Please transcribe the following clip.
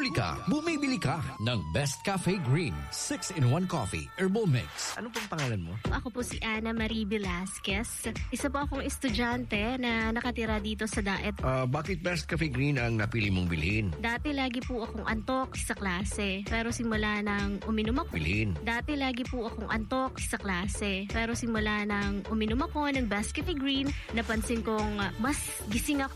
Huli ka, bumibili ka ng Best Cafe Green 6-in-1 Coffee Herbal Mix. Ano pong pangalan mo? Ako po si Ana Marie Velasquez. Isa po akong estudyante na nakatira dito sa Daet. Bakit Best Cafe Green ang napili mong bilhin? Dati lagi po akong antok sa klase. Pero simula nang uminom ako. Dati lagi po akong antok sa klase. Pero simula nang uminom ako ng Best Cafe Green, napansin kong mas gising ako